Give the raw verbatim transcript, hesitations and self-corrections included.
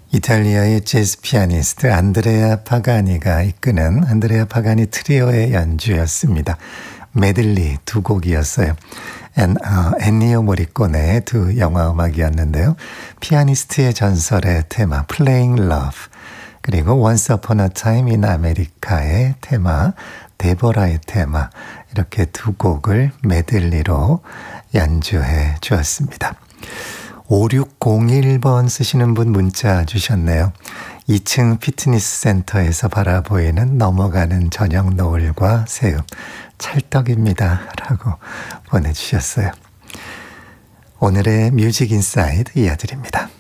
이탈리아의 재즈 피아니스트 안드레아 파가니가 이끄는 안드레아 파가니 트리오의 연주였습니다. 메들리 두 곡이었어요. 엔, 어, 엔니오 모리꼬네의 두 영화 음악이었는데요. 피아니스트의 전설의 테마 Playing Love, 그리고 Once Upon a Time in America의 테마 데보라의 테마, 이렇게 두 곡을 메들리로 연주해 주었습니다. 오육공일 번 쓰시는 분 문자 주셨네요. 이 층 피트니스 센터에서 바라보이는 넘어가는 저녁 노을과 새음, 찰떡입니다 라고 보내주셨어요. 오늘의 뮤직 인사이드 이어드립니다.